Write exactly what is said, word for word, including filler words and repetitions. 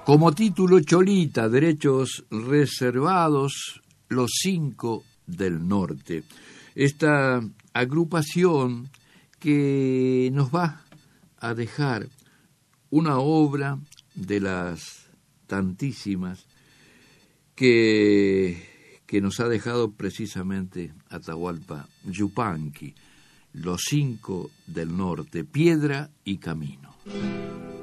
Como título, Cholita, derechos reservados, los cinco del norte. Esta agrupación que nos va a dejar una obra de las tantísimas que, que nos ha dejado precisamente Atahualpa Yupanqui, los cinco del norte, Piedra y Camino.